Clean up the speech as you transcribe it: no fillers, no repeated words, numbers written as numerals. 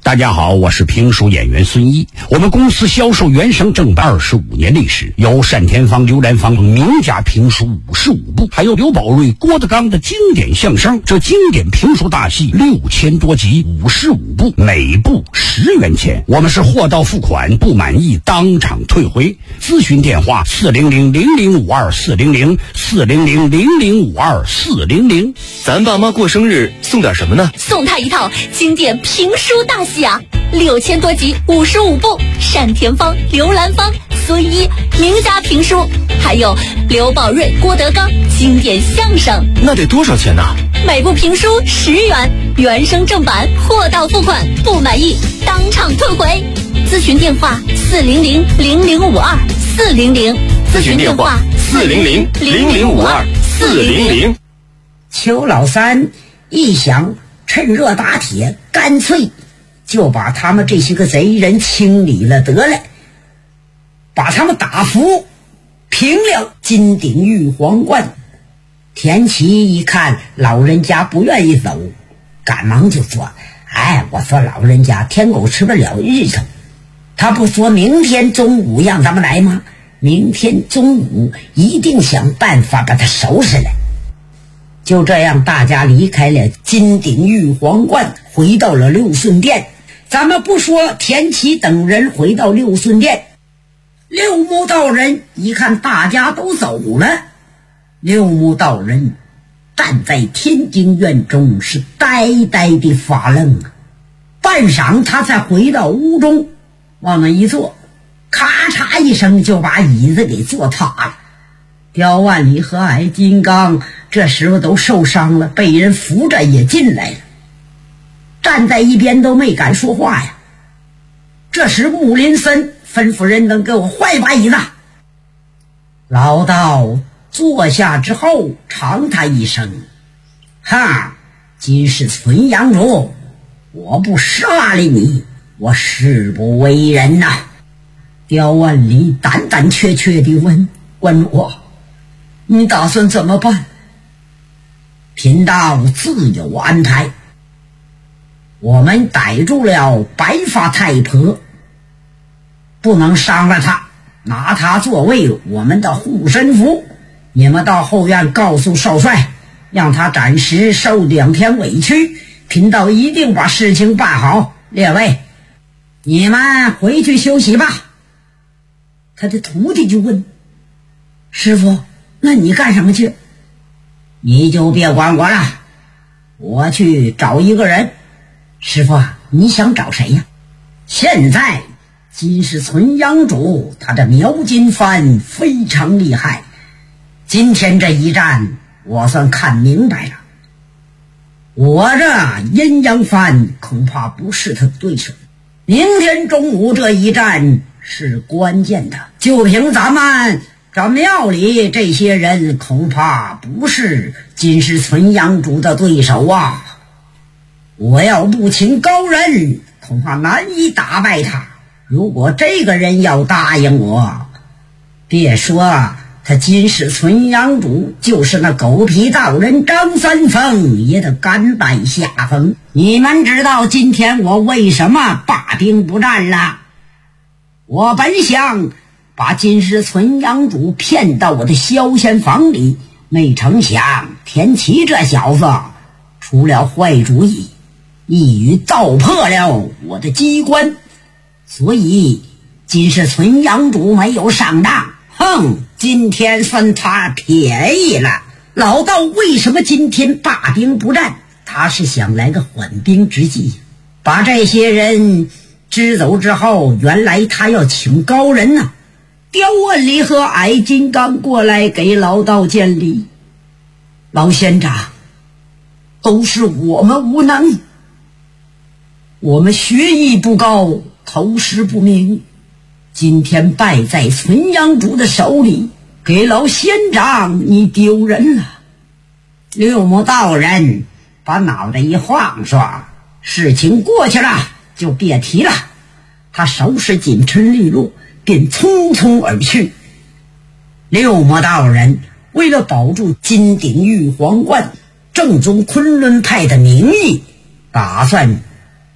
大家好，我是评书演员孙一。我们公司销售原声正版25年历史，有单田芳、刘兰芳名家评书55部，还有刘宝瑞、郭德纲的经典相声。这经典评书大戏6000多集，55部，每部10元钱。我们是货到付款，不满意当场退回。咨询电话400-0052-400，400-0052-400。 咱爸妈过生日送点什么呢？ 送他一套经典评书大戏啊，6000多集，55部，单田芳、刘兰芳、孙一名家评书，还有刘宝瑞、郭德纲经典相声。 那得多少钱呢？ 每部评书10元，原声正版，货到付款，不满意当场退回。咨询电话400-0052-400， 咨询电话400-0052-400。 邱老三一想，趁热打铁，干脆就把他们这些个贼人清理了得了，把他们打服，平了金鼎玉皇冠。田七一看老人家不愿意走，赶忙就说：我说老人家天狗吃不了日头，他不说明天中午让咱们来吗？明天中午一定想办法把他收拾来。就这样，大家离开了金鼎玉皇冠，回到了六顺殿。咱们不说田七等人回到六顺殿，六目道人一看大家都走了，六目道人站在天津院中，是呆呆的发愣啊。半晌，他才回到屋中，往那一坐，咔嚓一声就把椅子给坐塌了。刁万里和矮金刚这时候都受伤了，被人扶着也进来了，站在一边都没敢说话呀。这时木林森吩咐人能给我换一把椅子。老道坐下之后长叹一声：今是存阳主，我不杀了你，我誓不为人呐。刁万里胆胆怯怯地问：关主，你打算怎么办？贫道自有安排。我们逮住了白发太婆，不能伤了他，拿他作为我们的护身符。你们到后院告诉少帅，让他暂时受2天委屈，贫道一定把事情办好。列位，你们回去休息吧。他的徒弟就问：师傅，那你干什么去？你就别管我了，我去找一个人。师傅，你想找谁呀？现在金世存央主他的苗金幡非常厉害，今天这一战我算看明白了，我这阴阳幡恐怕不是他的对手。明天中午这一战是关键的，就凭咱们这庙里这些人，恐怕不是金世存央主的对手啊！我要不请高人，恐怕难以打败他。如果这个人要答应我，别说他金世存央主，就是那狗皮道人张三丰也得甘拜下风。你们知道今天我为什么罢兵不战了？我本想把金世存央主骗到我的消仙房里，没成想田七这小子出了坏主意，一语道破了我的机关，所以金世存央主没有上当。今天算他便宜了。老道为什么今天罢兵不战？他是想来个缓兵之计，把这些人支走之后，原来他要请高人呢。刁万里和矮金刚过来给老道见礼。老仙长，都是我们无能，我们学艺不高，头识不明，今天败在存阳主的手里，给老仙长你丢人了。六目道人把脑袋一晃说：事情过去了就别提了。他收拾锦尘利落，便匆匆而去。六目道人为了保住金鼎玉皇冠，正宗昆仑派的名义，打算